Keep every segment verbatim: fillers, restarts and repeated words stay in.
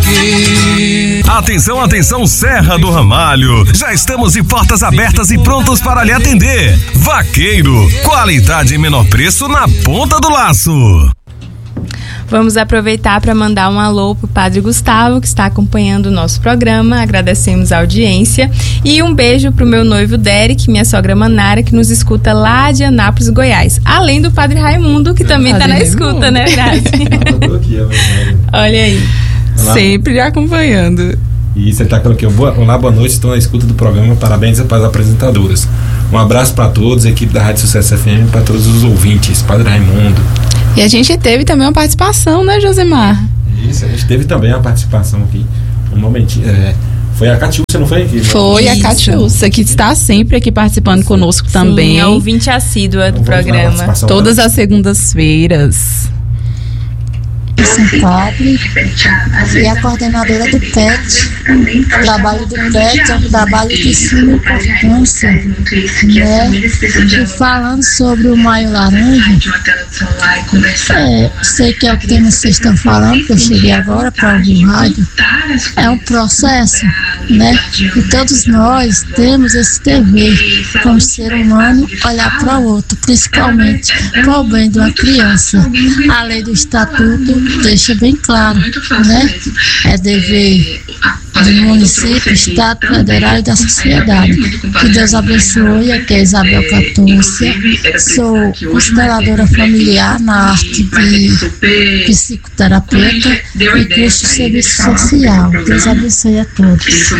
aqui. Atenção, atenção, Serra do Ramalho. Já estamos de portas abertas e prontos para lhe atender. Vaqueiro, qualidade e menor preço na ponta do laço. Vamos aproveitar para mandar um alô pro Padre Gustavo, que está acompanhando o nosso programa. Agradecemos a audiência. E um beijo pro meu noivo Derek, minha sogra Manara, que nos escuta lá de Anápolis, Goiás. Além do Padre Raimundo, que também está na Raimundo. escuta, né, Grazi? Olha aí. Olá. Sempre acompanhando. E você está falando aqui, olá, boa noite, estou na escuta do programa, parabéns para as apresentadoras. Um abraço para todos, a equipe da Rádio Sucesso F M, para todos os ouvintes, Padre Raimundo. E a gente teve também uma participação, né, Josemar? Isso, a gente teve também uma participação aqui. Um momentinho. É, foi a Catiúcia, não foi? Aqui, foi a Catiúcia, que está sempre aqui participando conosco. Sim, também. É ouvinte assídua do programa. Todas as segundas-feiras. Padre, e a coordenadora do P E T. O trabalho do P E T é um trabalho de suma importância, né? E falando sobre o Maio Laranja, é, sei que é o que vocês estão falando, que eu cheguei agora para ouvir o rádio, é um processo, né? E todos nós temos esse dever, como ser humano, olhar para o outro, principalmente para o bem de uma criança. A lei do estatuto deixa bem claro, né? É dever do município, Estado, Federal e da sociedade. Que Deus abençoe. Aqui é Isabel Catúcia. Sou consteladora familiar na arte de psicoterapeuta e curso de serviço social. Deus abençoe a todos.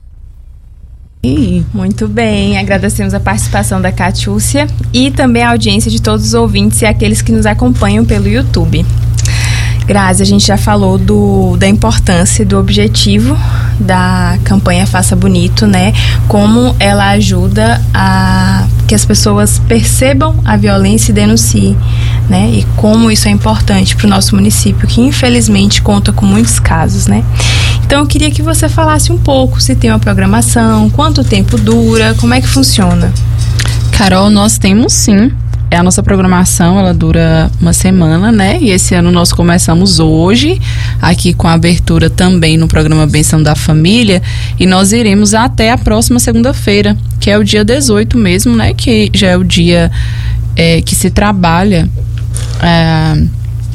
Muito bem, agradecemos a participação da Catiúcia e também a audiência de todos os ouvintes e aqueles que nos acompanham pelo YouTube. Grazi, a gente já falou do, da importância, do objetivo da campanha Faça Bonito, né? Como ela ajuda a que as pessoas percebam a violência e denunciem, né? E como isso é importante para o nosso município, que infelizmente conta com muitos casos, né? Então eu queria que você falasse um pouco se tem uma programação, quanto tempo dura, como é que funciona? Carol, nós temos sim. A nossa programação, ela dura uma semana, né? E esse ano nós começamos hoje, aqui com a abertura também no programa Benção da Família, e nós iremos até a próxima segunda-feira, que é o dia dezoito mesmo, né? Que já é o dia é, que se trabalha é,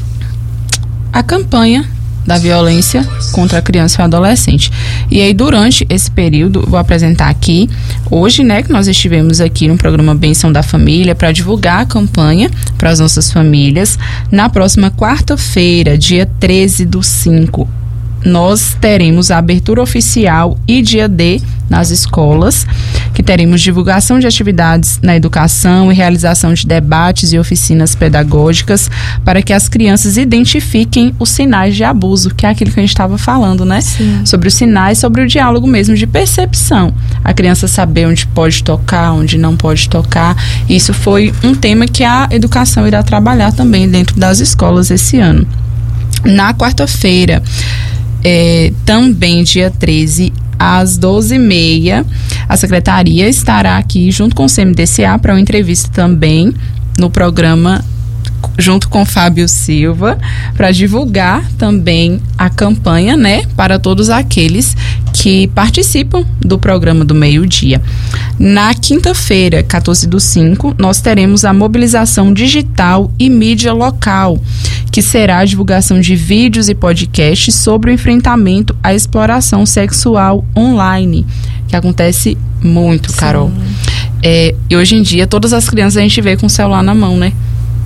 a campanha da violência contra a criança e o adolescente. E aí, durante esse período, vou apresentar aqui, hoje, né, que nós estivemos aqui no programa Benção da Família para divulgar a campanha para as nossas famílias. Na próxima quarta-feira, dia treze do cinco, nós teremos a abertura oficial e dia D nas escolas, que teremos divulgação de atividades na educação e realização de debates e oficinas pedagógicas para que as crianças identifiquem os sinais de abuso, que é aquilo que a gente estava falando, né? Sim. Sobre os sinais, sobre o diálogo mesmo de percepção. A criança saber onde pode tocar, onde não pode tocar. Isso foi um tema que a educação irá trabalhar também dentro das escolas esse ano. Na quarta-feira, é, também dia treze, às doze e meia, a secretaria estará aqui junto com o C M D C A para uma entrevista também no programa, junto com Fábio Silva, para divulgar também a campanha, né, para todos aqueles que participam do programa do meio-dia. Na quinta-feira, quatorze do cinco, nós teremos a mobilização digital e mídia local, que será a divulgação de vídeos e podcasts sobre o enfrentamento à exploração sexual online, que acontece muito, Sim. Carol. É, e hoje em dia, todas as crianças a gente vê com o celular na mão, né?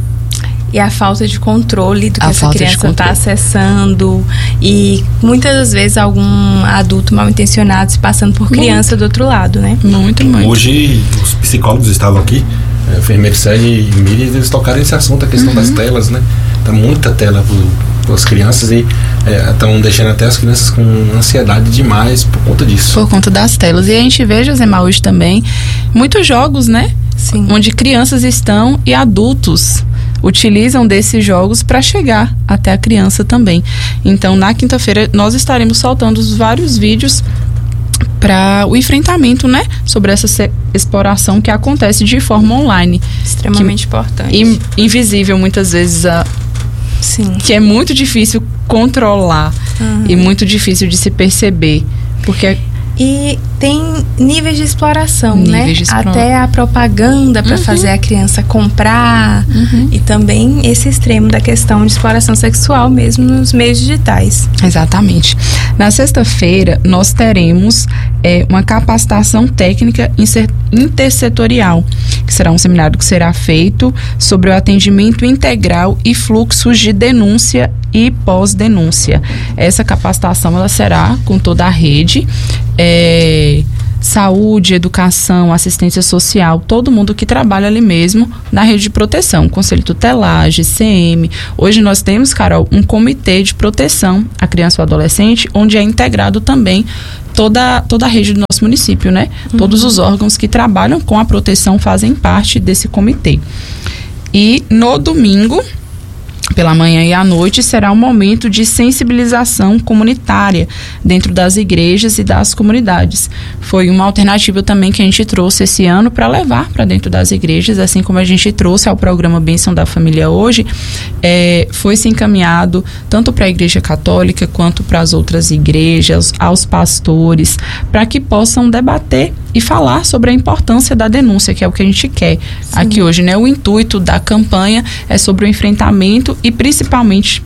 E a falta de controle do que a essa criança está acessando, e muitas das vezes algum adulto mal intencionado se passando por criança muito. Do outro lado, né? Muito, muito. Hoje os psicólogos estavam aqui, a enfermeira Sérgio e Miriam, eles tocaram esse assunto, a questão uhum. das telas, né? Tá muita tela para as crianças e estão é, deixando até as crianças com ansiedade demais por conta disso. Por conta das telas. E a gente vê, Josemar, hoje também muitos jogos, né? Sim. Onde crianças estão e adultos utilizam desses jogos para chegar até a criança também. Então, na quinta-feira, nós estaremos soltando os vários vídeos para o enfrentamento, né, sobre essa se- exploração que acontece de forma online. Extremamente que, importante. In- invisível, muitas vezes, a, Sim. que é muito difícil controlar uhum. e muito difícil de se perceber, porque e tem níveis de exploração, níveis né? De explora... Até a propaganda para uhum. fazer a criança comprar uhum. e também esse extremo da questão de exploração sexual mesmo nos meios digitais. Exatamente. Na sexta-feira nós teremos é, uma capacitação técnica intersetorial, que será um seminário que será feito sobre o atendimento integral e fluxos de denúncia e pós-denúncia. Essa capacitação ela será com toda a rede, é, saúde, educação, assistência social, todo mundo que trabalha ali mesmo na rede de proteção, Conselho Tutelar, G C M. Hoje nós temos, Carol, um comitê de proteção à criança ou adolescente, onde é integrado também toda, toda a rede do nosso município, né? Uhum. Todos os órgãos que trabalham com a proteção fazem parte desse comitê. E no domingo, pela manhã e à noite, será um momento de sensibilização comunitária dentro das igrejas e das comunidades. Foi uma alternativa também que a gente trouxe esse ano para levar para dentro das igrejas, assim como a gente trouxe ao programa Bênção da Família hoje, é, foi se encaminhado tanto para a Igreja Católica quanto para as outras igrejas, aos pastores, para que possam debater e falar sobre a importância da denúncia, que é o que a gente quer Sim. aqui hoje, né? O intuito da campanha é sobre o enfrentamento e principalmente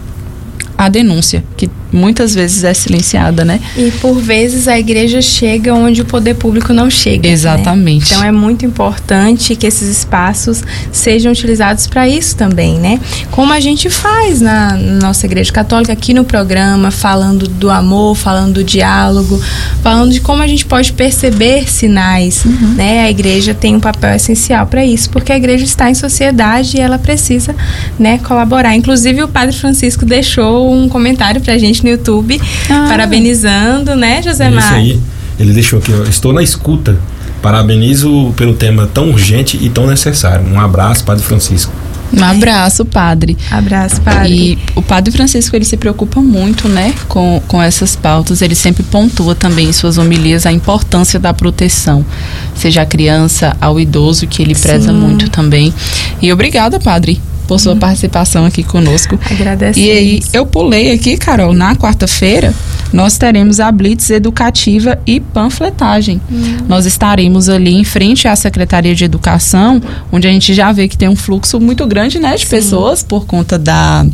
a denúncia, que muitas vezes é silenciada, né? E por vezes a igreja chega onde o poder público não chega. Exatamente. Né? Então é muito importante que esses espaços sejam utilizados para isso também, né? Como a gente faz na nossa igreja católica, aqui no programa, falando do amor, falando do diálogo, falando de como a gente pode perceber sinais, uhum. né? A igreja tem um papel essencial para isso, porque a igreja está em sociedade e ela precisa, né, colaborar. Inclusive o Padre Francisco deixou um comentário pra gente no YouTube, ah. parabenizando, né, Josemar? Isso aí, ele deixou aqui, ó, estou na escuta, parabenizo pelo tema tão urgente e tão necessário. Um abraço, Padre Francisco. Um abraço, padre. Abraço, padre. E o Padre Francisco, ele se preocupa muito, né, com, com essas pautas. Ele sempre pontua também em suas homilias a importância da proteção, seja a criança, ao idoso, que ele preza Sim. muito também. E obrigada, padre, por sua hum. participação aqui conosco. Agradecemos. E aí, eu pulei aqui, Carol, na quarta-feira, nós teremos a Blitz Educativa e Panfletagem. Hum. Nós estaremos ali em frente à Secretaria de Educação, onde a gente já vê que tem um fluxo muito grande, né, de Sim. pessoas por conta da...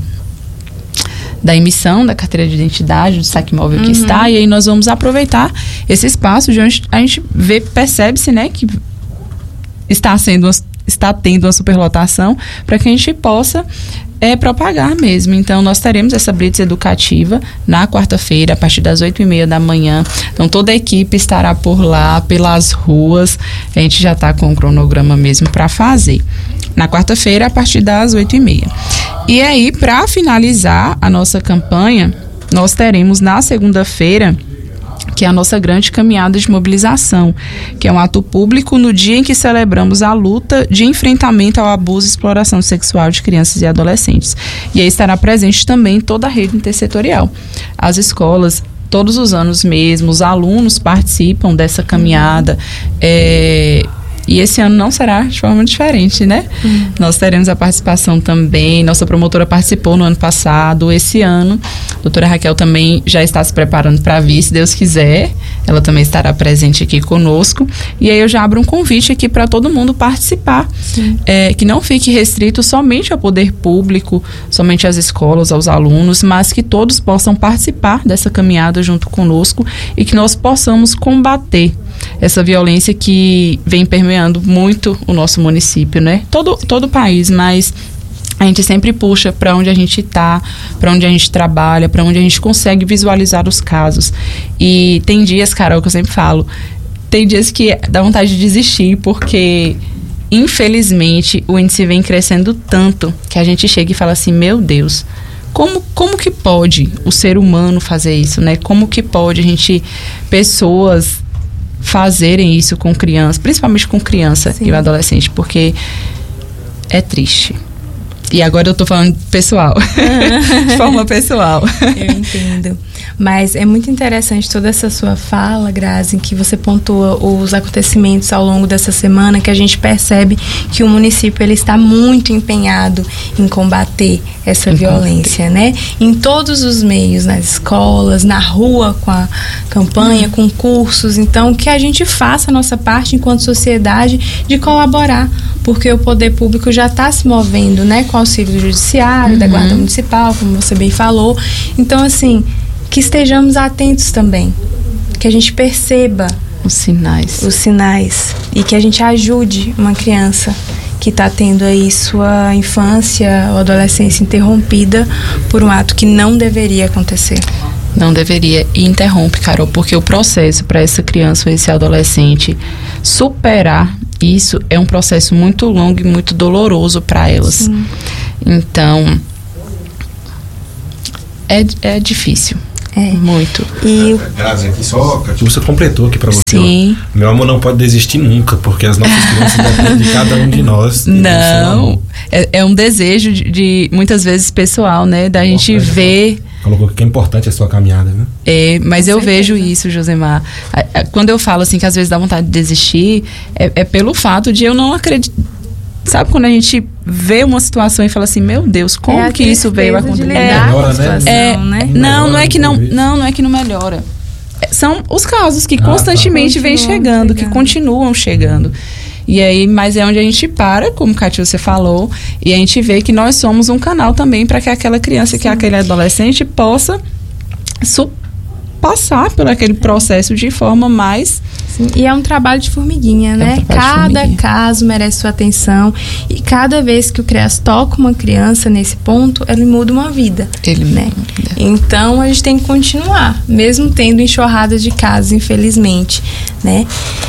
da emissão da carteira de identidade, do saque móvel uhum. que está, e aí nós vamos aproveitar esse espaço de onde a gente vê, percebe-se, né, que está sendo uma, está tendo uma superlotação, para que a gente possa é, propagar mesmo. Então nós teremos essa blitz educativa na quarta-feira, a partir das oito e meia da manhã. Então toda a equipe estará por lá, pelas ruas. A gente já está com o cronograma mesmo para fazer. Na quarta-feira, a partir das oito e meia. E aí, para finalizar a nossa campanha, nós teremos na segunda-feira, que é a nossa grande caminhada de mobilização, que é um ato público no dia em que celebramos a luta de enfrentamento ao abuso e exploração sexual de crianças e adolescentes. E aí estará presente também toda a rede intersetorial. As escolas, todos os anos mesmo, os alunos participam dessa caminhada, é... E esse ano não será de forma diferente, né? Uhum. Nós teremos a participação também. Nossa promotora participou no ano passado. Esse ano, a doutora Raquel também já está se preparando para vir, se Deus quiser. Ela também estará presente aqui conosco. E aí eu já abro um convite aqui para todo mundo participar. É, que não fique restrito somente ao poder público, somente às escolas, aos alunos, mas que todos possam participar dessa caminhada junto conosco e que nós possamos combater essa violência que vem permeando muito o nosso município, né? Todo, todo o país, mas a gente sempre puxa para onde a gente está, para onde a gente trabalha, para onde a gente consegue visualizar os casos. E tem dias, Carol, que eu sempre falo, tem dias que dá vontade de desistir, porque infelizmente o índice vem crescendo tanto que a gente chega e fala assim, meu Deus, Como, como que pode o ser humano fazer isso, né? Como que pode a gente, pessoas fazerem isso com criança, principalmente com criança Sim. e o adolescente, porque é triste. E agora eu tô falando pessoal, de forma pessoal. Eu entendo. Mas é muito interessante toda essa sua fala, Grazi, em que você pontua os acontecimentos ao longo dessa semana, que a gente percebe que o município ele está muito empenhado em combater essa em violência, combater. né? Em todos os meios, nas escolas, na rua com a campanha, hum. com cursos. Então, que a gente faça a nossa parte enquanto sociedade de colaborar, porque o poder público já está se movendo, né? Com o auxílio do judiciário, uhum. da guarda municipal, como você bem falou. Então, assim, que estejamos atentos também, que a gente perceba os sinais, os sinais e que a gente ajude uma criança que está tendo aí sua infância ou adolescência interrompida por um ato que não deveria acontecer. Não deveria, e interrompe, Carol, porque o processo para essa criança ou esse adolescente superar isso é um processo muito longo e muito doloroso para elas. Sim. Então, é, é difícil. É. Muito. E Grazi, aqui só que você completou aqui pra você. Sim. Ó, meu amor não pode desistir nunca, porque as nossas crianças dependem de cada um de nós. Não, é, é um desejo de, de, muitas vezes, pessoal, né? Da Nossa, gente ver... Colocou que é importante a sua caminhada, né? É, mas Com eu certeza. vejo isso, Josemar. Quando eu falo assim que às vezes dá vontade de desistir, é, é pelo fato de eu não acreditar. Sabe quando a gente vê uma situação e fala assim, meu Deus, como é que isso veio acontecer? É, melhora, situação, é, né? Não, não é que não, não, não é que não melhora. São os casos que ah, constantemente tá. vêm chegando, chegando, que continuam chegando. E aí, mas é onde a gente para, como Cátia você falou, e a gente vê que nós somos um canal também para que aquela criança, Sim. que aquele adolescente possa su- passar por aquele processo de forma mais... Sim, e é um trabalho de formiguinha, né? É um cada formiguinha. Caso merece sua atenção e cada vez que o CREAS toca uma criança nesse ponto, ele muda uma vida. Ele né? muda. Então, a gente tem que continuar, mesmo tendo enxurrada de casos, infelizmente, né?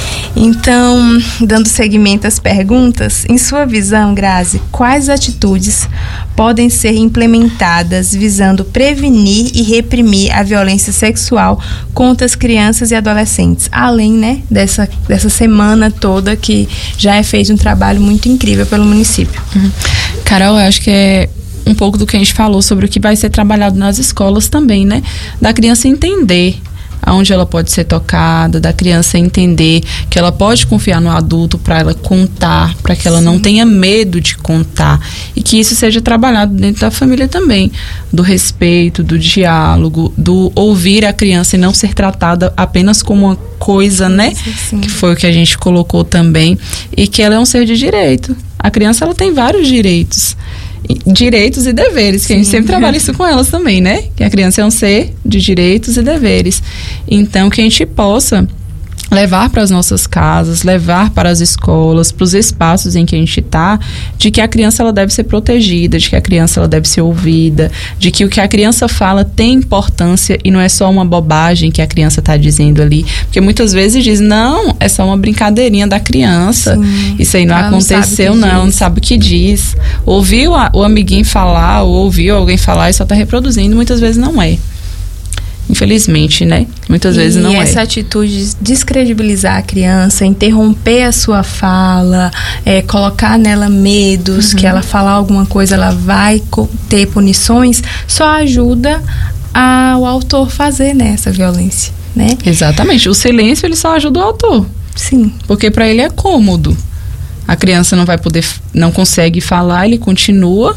Então, dando seguimento às perguntas, em sua visão, Grazi, quais atitudes podem ser implementadas visando prevenir e reprimir a violência sexual contra as crianças e adolescentes, além, né, dessa, dessa semana toda que já é feito um trabalho muito incrível pelo município? Uhum. Carol, eu acho que é um pouco do que a gente falou sobre o que vai ser trabalhado nas escolas também, né? Da criança entender aonde ela pode ser tocada, da criança entender que ela pode confiar no adulto para ela contar, para que ela Sim. não tenha medo de contar e que isso seja trabalhado dentro da família também, do respeito, do diálogo, do ouvir a criança e não ser tratada apenas como uma coisa, né? Sim. Que foi o que a gente colocou também, e que ela é um ser de direito. A criança, ela tem vários direitos. Direitos e deveres, que Sim. a gente sempre trabalha isso com elas também, né? Que a criança é um ser de direitos e deveres. Então, que a gente possa levar para as nossas casas, levar para as escolas, para os espaços em que a gente está, de que a criança ela deve ser protegida, de que a criança ela deve ser ouvida, de que o que a criança fala tem importância e não é só uma bobagem que a criança está dizendo ali, porque muitas vezes diz, não, é só uma brincadeirinha da criança, Sim. isso aí não ela aconteceu, não, não, não sabe o que diz, ouviu a, o amiguinho falar, ou ouviu alguém falar e só está reproduzindo, muitas vezes não é. Infelizmente, né? Muitas e vezes não é. E essa atitude de descredibilizar a criança, interromper a sua fala, é, colocar nela medos, uhum. que ela falar alguma coisa, ela vai ter punições, só ajuda a, o autor fazer, né, essa violência, né? Exatamente. O silêncio, ele só ajuda o autor. Sim. Porque para ele é cômodo. A criança não vai poder, não consegue falar, ele continua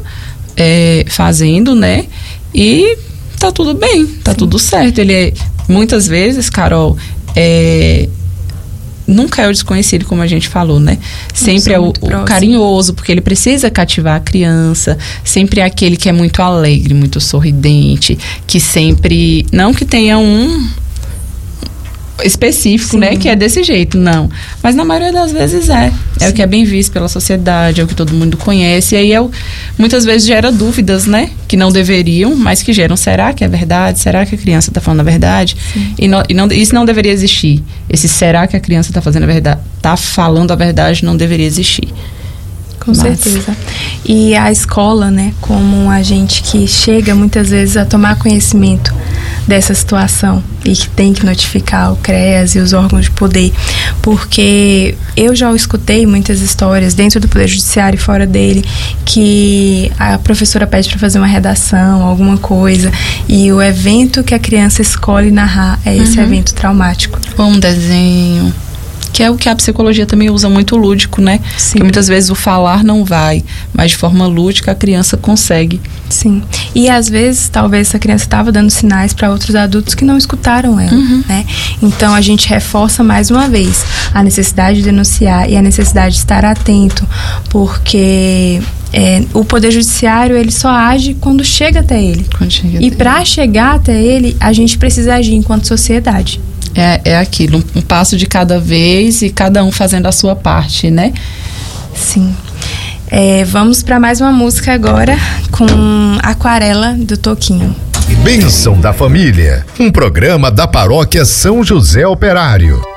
é, fazendo, né? E tá tudo bem, tá Sim. tudo certo. Ele é, muitas vezes, Carol, é, nunca é o desconhecido, como a gente falou, né? Sempre é o, o carinhoso, porque ele precisa cativar a criança. Sempre é aquele que é muito alegre, muito sorridente, que sempre, não que tenha um específico, Sim. né, que é desse jeito, não, mas na maioria das vezes é é Sim. o que é bem visto pela sociedade, é o que todo mundo conhece, e aí é o, muitas vezes gera dúvidas, né, que não deveriam, mas que geram, será que é verdade, será que a criança está falando a verdade, e, não, e não, isso não deveria existir, esse será que a criança está fazendo a verdade, está falando a verdade, não deveria existir. Com Mas... certeza. E a escola, né, como um agente que chega muitas vezes a tomar conhecimento dessa situação e que tem que notificar o CREAS e os órgãos de poder, porque eu já escutei muitas histórias dentro do Poder Judiciário e fora dele, que a professora pede para fazer uma redação, alguma coisa, e o evento que a criança escolhe narrar é esse uhum. evento traumático. Ou um desenho, que é o que a psicologia também usa muito lúdico, né? Sim. Porque muitas vezes o falar não vai, mas de forma lúdica a criança consegue. Sim. E às vezes, talvez essa criança estava dando sinais para outros adultos que não escutaram ela, uhum. né? Então a gente reforça mais uma vez a necessidade de denunciar e a necessidade de estar atento, porque é, o Poder Judiciário ele só age quando chega até ele. Quando chega e para chegar até ele, a gente precisa agir enquanto sociedade. É, é aquilo, um, um passo de cada vez e cada um fazendo a sua parte, né? Sim. É, vamos para mais uma música agora com Aquarela, do Toquinho. Bênção da Família, um programa da Paróquia São José Operário.